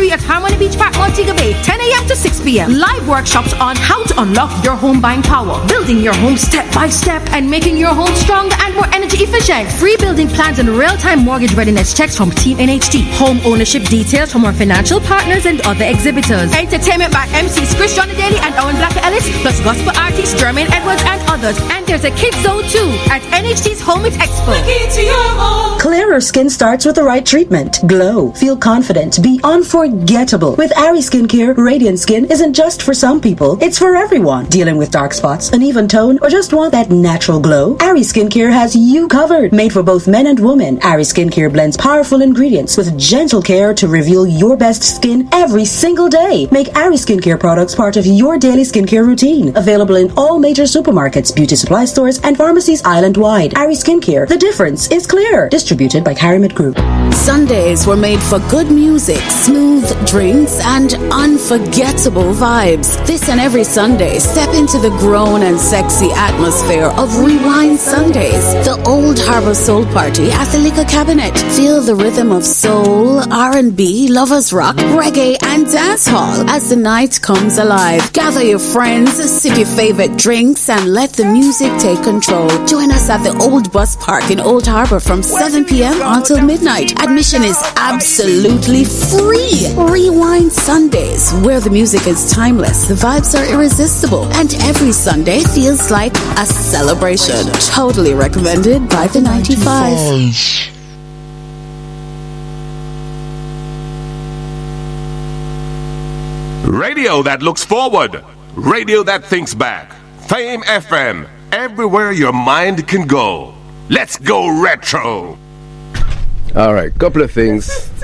be at Harmony Beach Park, Montego Bay, 10 a.m. to 6 p.m. Live workshops on how to unlock your home buying power, building your home step by step, and making your home stronger and more energy efficient. Free building plans and real-time mortgage readiness checks from Team NHT. Home ownership details from our financial partners and other exhibitors. Entertainment by MCs Chris Johnny Daly and Owen Black Ellis, plus gospel artists Jermaine Edwards and others. And there's a kids zone too at NHT's Home It Expo. Clearer skin starts with the right treatment. Glow. Feel confident. Be unforgettable. With Ari Skincare, radiant skin isn't just for some people. It's for everyone. Dealing with dark spots, uneven tone, or just want that natural glow? Ari Skincare has you covered. Made for both men and women, Ari Skincare blends powerful ingredients with gentle care to reveal your best skin every single day. Make Ari Skincare products part of your daily skincare routine. Available in all major supermarkets, beauty supply stores, and pharmacies island-wide. Ari Skincare. The difference is clear. Distributed by Karamat Group. Sundays were made for good music, smooth drinks, and unforgettable vibes. This and every Sunday, step into the grown and sexy atmosphere of Rewind Sundays, the Old Harbour Soul Party at the Liquor Cabinet. Feel the rhythm of soul, R&B, lovers rock, reggae, and dancehall as the night comes alive. Gather your friends, sip your favorite drinks, and let the music take control. Join us at the Old Bus Park in Old Harbour from 7 p.m. until midnight. Admission is absolutely free. Rewind Sundays, where the music is timeless, the vibes are irresistible, and every Sunday feels like a celebration. Totally recommended by the 95. Radio that looks forward. Radio that thinks back. Fame FM. Everywhere your mind can go. Let's go retro. All right, couple of things.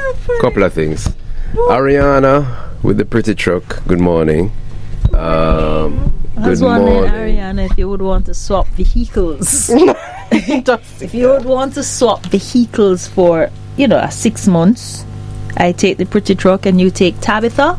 Ariana with the pretty truck. Good morning. I was wondering, Ariana, if you would want to swap vehicles. If you would want to swap vehicles for, 6 months, I take the pretty truck and you take Tabitha.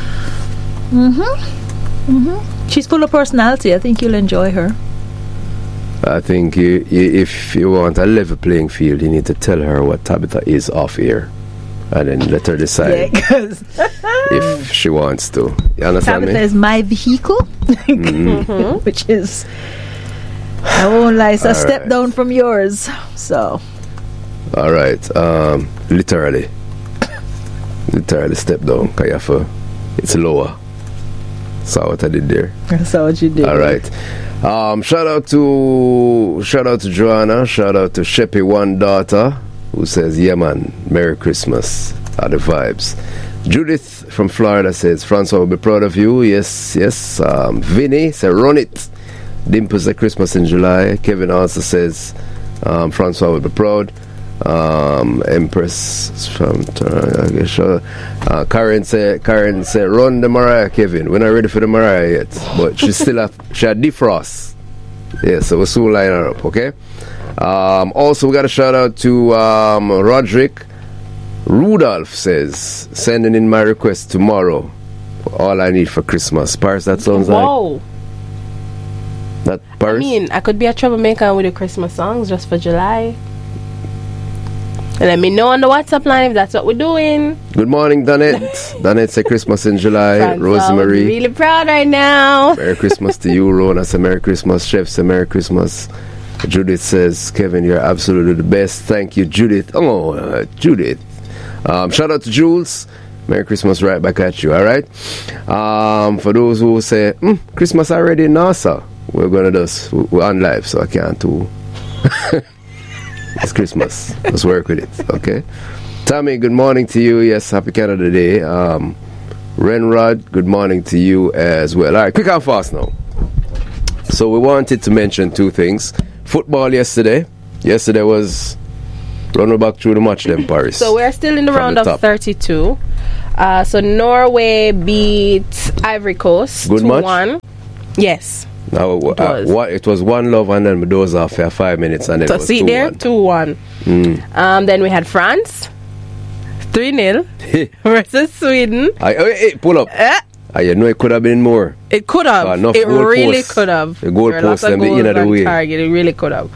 She's full of personality. I think you'll enjoy her. I think if you want a level playing field, you need to tell her what Tabitha is off air, and then let her decide if she wants to. You understand Tabitha me? is my vehicle, which is, I won't lie, it's a step down from yours. So. All right, literally step down. It's lower. Saw what I did there. I saw what you did. All right. Shout out to Joanna. Shout out to Sheppy One Daughter, who says, "Yeah, man, Merry Christmas." Are the vibes. Judith from Florida says, "Francois will be proud of you." Yes. Vinny says, "Run it." Dimples at Christmas in July. Kevin also says, "Francois will be proud." Empress from Karen said, "Run the Mariah, Kevin. We're not ready for the Mariah yet, but she had defrost." Yeah, so we'll soon line her up, okay? Also, we got a shout out to Roderick. Rudolph says, "Sending in my request tomorrow. All I need for Christmas." Paris, that sounds like. That Paris? I mean, I could be a troublemaker with the Christmas songs just for July. And let me know on the WhatsApp line if that's what we're doing. Good morning, Donette. Donette said Christmas in July. Rosemary. Really proud right now. Merry Christmas to you, Rona. Say Merry Christmas. Chef say Merry Christmas. Judith says, "Kevin, you're absolutely the best." Thank you, Judith. Oh, Judith. Shout out to Jules. Merry Christmas right back at you, all right? For those who say, Christmas already in NASA, we're going to we're on live, so I can't do. It's Christmas. Let's work with it, okay? Tommy, good morning to you. Yes, happy Canada Day. Renrod, good morning to you as well. All right, quick and fast now. So we wanted to mention two things. Football yesterday. Yesterday was run back through the match then, Paris. So we're still in the round of 32. So Norway beat Ivory Coast 2-1. Yes. Now, it was 1-0 and then those after 5 minutes and then so it was 2-1. See there, 2-1. Then we had France 3-0 versus Sweden. Hey, pull up. You know it could have been more. It could have. It really could have. The goal post and the in of the way. Target. It really could have.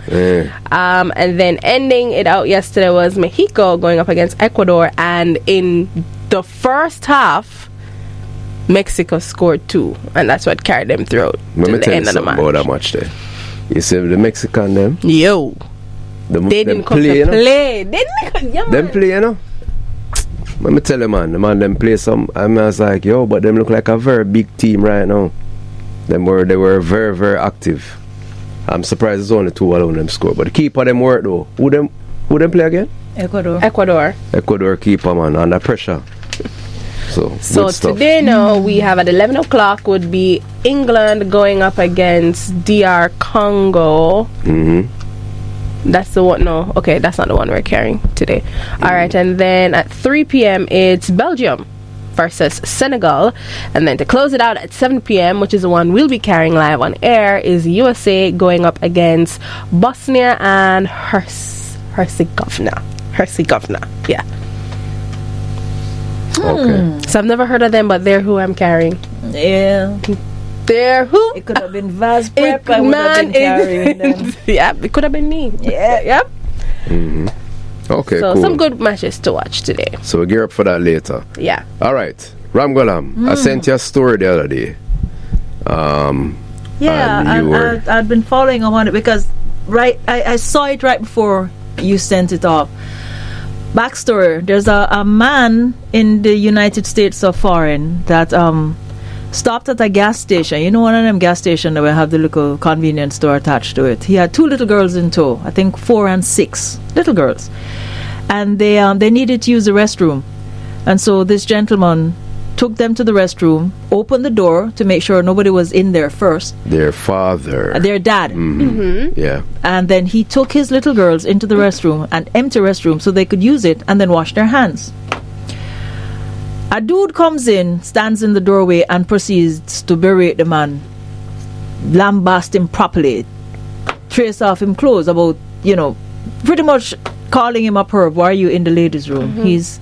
And then ending it out yesterday was Mexico going up against Ecuador, and in the first half, Mexico scored 2, and that's what carried them through to the end of the match. About that match there. You see the Mexican them? Yo. They didn't come to play. They didn't them play, you know? Let me tell you, man. The man them play some. I was like, yo, but them look like a very big team right now. They were very, very active. I'm surprised it's only 2 alone them score. But the keeper them work though. Who them play again? Ecuador keeper, man, under pressure. So today now we have at 11 o'clock would be England going up against DR Congo. That's the one. No, okay, that's not the one we're carrying today. All right, and then at 3 p.m. it's Belgium versus Senegal, and then to close it out at 7 p.m., which is the one we'll be carrying live on air, is USA going up against Bosnia and Herzegovina. Yeah. Okay. So I've never heard of them, but they're who I'm carrying. Yeah. They're who? It could have been Vaz Prep. I would have been carrying them. Yeah, it could have been me. Yeah. Yep. Okay, so cool. some good matches to watch today. So we'll gear up for that later. Yeah. All right. Ramgolam, I sent you a story the other day. I'd been following up on it because I saw it right before you sent it off. Backstory: there's a man in the United States of foreign that stopped at a gas station. You know, one of them gas stations that will have the little convenience store attached to it. He had 2 little girls in tow, I think 4 and 6 little girls, and they needed to use the restroom. And so this gentleman took them to the restroom, opened the door to make sure nobody was in there first. Their father. Their dad. Yeah. And then he took his little girls into the restroom, an empty restroom, so they could use it and then wash their hands. A dude comes in, stands in the doorway, and proceeds to berate the man, lambast him properly, trace off him clothes about, pretty much calling him a perv. Why are you in the ladies' room?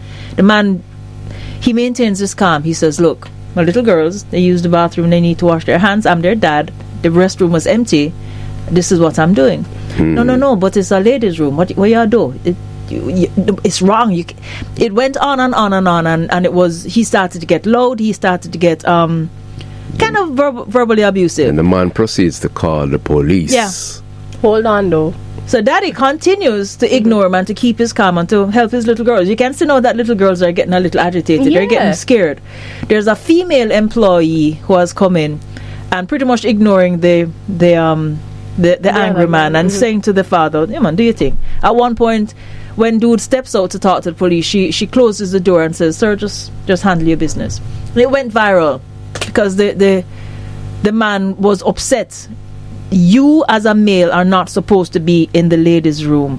He maintains his calm. He says, look, my little girls, they use the bathroom, they need to wash their hands. I'm their dad. The restroom was empty. This is what I'm doing. No, but it's a ladies' room. What y'all do? It's wrong. It went on and on and on, and it was, he started to get loud. He started to get kind of verbally abusive. And the man proceeds to call the police. Yeah. Hold on though. So daddy continues to ignore him and to keep his calm and to help his little girls. You can see now that little girls are getting a little agitated. They're getting scared. There's a female employee who has come in and pretty much ignoring the angry man and saying to the father, "Yeah, man, do your thing." At one point, when dude steps out to talk to the police, she closes the door and says, "Sir, just handle your business." And it went viral because the man was upset. You as a male are not supposed to be in the ladies' room.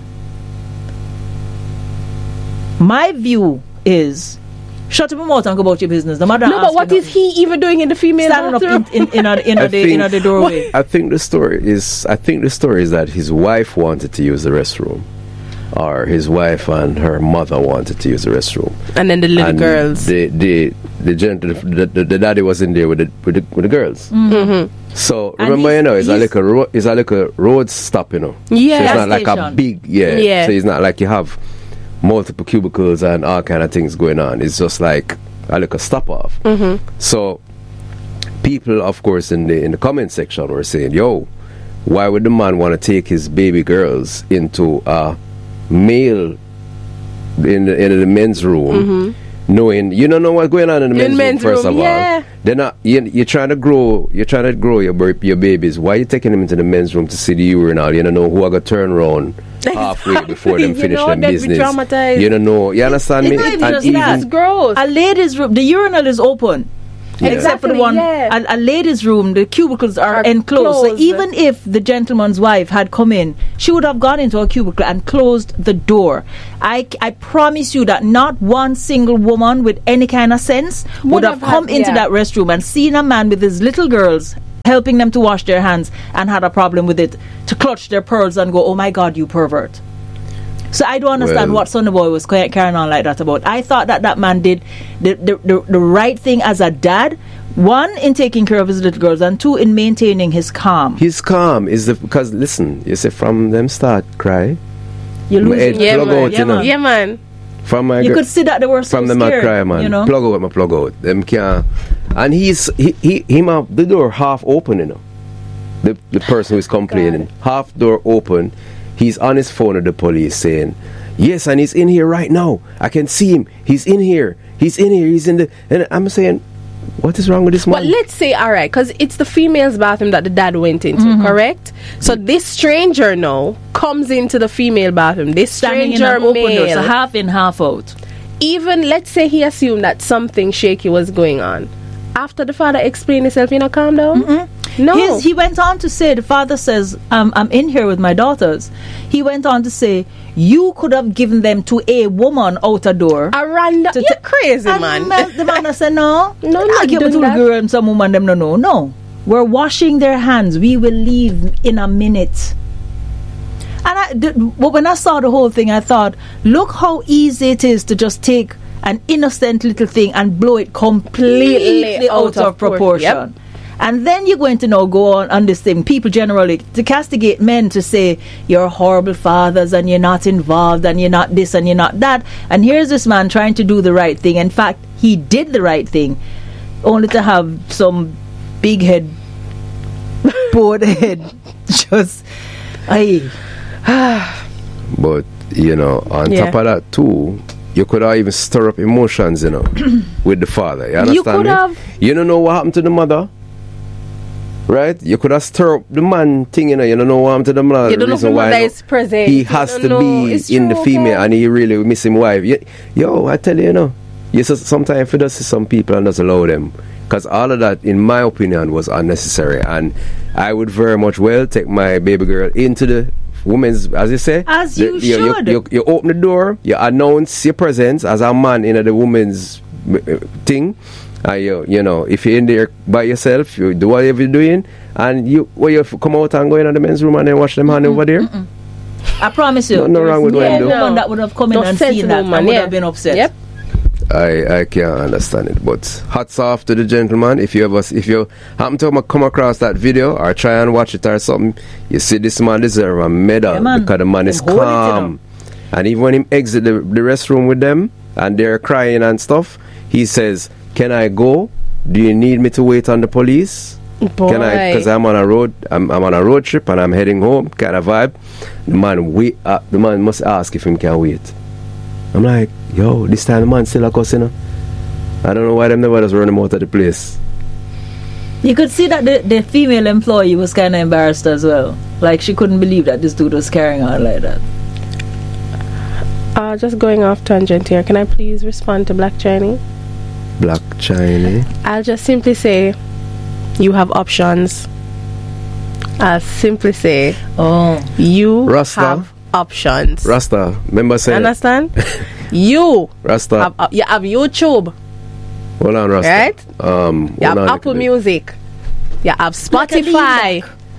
My view is, shut up your mouth and go about your business. No, but what is he even doing in the female bathroom? Standing up in the doorway. I think the story is that his wife wanted to use the restroom, or his wife and her mother wanted to use the restroom, and then the little girls. The daddy was in there with the girls. So remember, it's like a road stop, Yeah, so it's not like a big So it's not like you have multiple cubicles and all kind of things going on. It's just like a stop off. So people, of course, in the comment section were saying, "Yo, why would the man want to take his baby girls into a male in the men's room?" Knowing you don't know what's going on in the men's room, first of all. They're not. You're trying to grow. You're trying to grow your babies. Why are you taking them into the men's room to see the urinal? You don't know who are gonna turn around halfway before them finish their business. You don't know. You understand me? It's gross. A ladies' room, the urinal is open. Yeah. Except for the one, a ladies' room, the cubicles are enclosed. So even if the gentleman's wife had come in, she would have gone into a cubicle and closed the door. I promise you that not one single woman with any kind of sense would have come into that restroom and seen a man with his little girls helping them to wash their hands and had a problem with it, to clutch their pearls and go, "Oh my God, you pervert." So I don't understand what Sonny Boy was carrying on like that about. I thought that man did the right thing as a dad. 1, in taking care of his little girls, and 2, in maintaining his calm. His calm is because listen, you say from them start cry. You lose it. Yeah, man. From my you could see that they were so from them scared, cry, man. you know? Plug out. Them can't. And he have the door half open, you know. The person who is complaining, half door open. He's on his phone with the police saying, yes, and he's in here right now. I can see him. He's in here. He's in the. And I'm saying, what is wrong with this man? Well, let's say, all right, because it's the female's bathroom that the dad went into, correct? So this stranger now comes into the female bathroom. This stranger male, so half in, half out. Even let's say he assumed that something shaky was going on. After the father explained himself, calm down. No, he went on to say, the father says, I'm in here with my daughters. He went on to say, you could have given them to a woman out a door. A random, you're crazy, man. The man said, no, not give it to a girl and some woman, them no. We're washing their hands. We will leave in a minute. And when I saw the whole thing, I thought, look how easy it is to just take an innocent little thing and blow it completely out of proportion. Yep. And then you're going to now go on this thing. People generally, to castigate men to say, you're horrible fathers and you're not involved and you're not this and you're not that. And here's this man trying to do the right thing. In fact, he did the right thing, only to have some big head, bored head, just, But, on top of that too, you could have even stir up emotions, with the father. You understand you could me? have. You don't know what happened to the mother. Right? You could have stirred up the man thing, you don't know what happened to the mother. You don't know if the mother is present. He has to be in the female and he really miss him wife. Yo, I tell you, sometimes if you just see some people and just allow them. Because all of that, in my opinion, was unnecessary. And I would very much take my baby girl into the women's, as you say. As you should. You open the door, you announce your presence as a man in the women's thing. If you're in there by yourself, you do whatever you're doing, and you come out and go in the men's room and then wash them hand over there. I promise you, no wrong with what I'm doing. No one that would have come in and seen that and would have been upset. Yep. I can't understand it, but hats off to the gentleman. If you happen to come across that video or try and watch it or something, you see this man deserve a medal because the man is calm. And even when he exit the restroom with them and they're crying and stuff, he says, can I go? Do you need me to wait on the police? Boy. Can I? Because I'm on a road. I'm on a road trip and I'm heading home. Kind of vibe. The man must ask if he can wait. I'm like, yo, this time the man still a cuss, I don't know why them never just run him out of the place. You could see that the female employee was kind of embarrassed as well. Like she couldn't believe that this dude was carrying on like that. Just going off tangent here. Can I please respond to Black Chinese? Black Chinese. I'll just simply say, you have options. I'll simply say, you Rasta. have options. Rasta, remember saying. Understand? You Rasta. You have YouTube. Hold on, Rasta. Right? You have Apple Music. You have Spotify.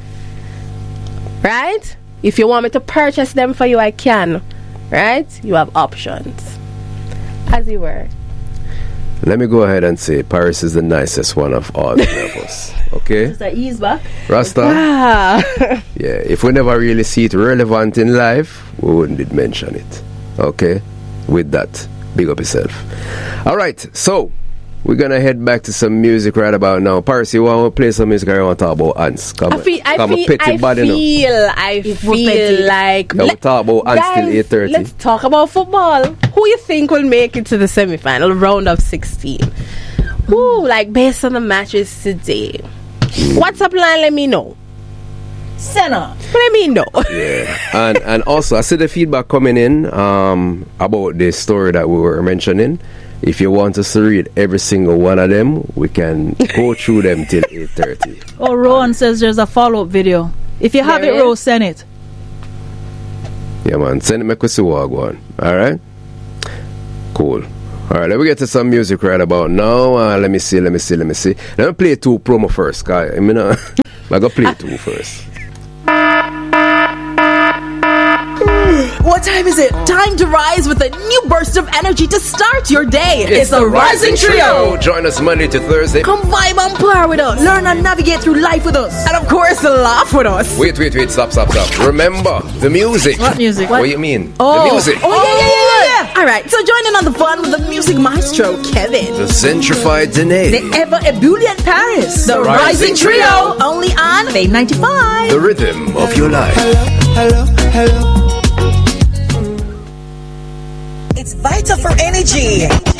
Right? If you want me to purchase them for you, I can. Right? You have options. As you were. Let me go ahead and say Paris is the nicest one of all of us. Okay? Just a ease back. Rasta. Yeah, if we never really see it relevant in life, we wouldn't mention it. Okay? With that, big up yourself. Alright, so we're gonna head back to some music right about now. Paris, you want to play some music or you want to talk about ants? I feel like we'll talk about ants till 8:30. Let's talk about football. Who you think will make it to the semi-final round of 16? Like based on the matches today. What's the plan? Let me know. Senna. Let me know. Yeah. And also I see the feedback coming in about the story that we were mentioning. If you want us to read every single one of them, we can go through them till 8:30. Oh, Rowan says there's a follow-up video. If you have it, Rose, send it. Yeah, man. Send it, make us see what I go on. Alright? Cool. Alright, let me get to some music right about now. Let me see. Let me play 2 promo first. Cause I'm going to play 2 first. What time is it? Time to rise with a new burst of energy to start your day. It's the Rising Trio. Join us Monday to Thursday. Come vibe on par with us. Learn and navigate through life with us. And of course, Just laugh with us. Wait, stop. Remember, the music. What music? What do you mean? Oh. The music. Yeah. All right, so join in on the fun with the music maestro, Kevin. The Centrified Danae. The ever ebullient Paris. The Rising Trio. Only on Fame 95. The rhythm of your life. Hello. It's vital for energy.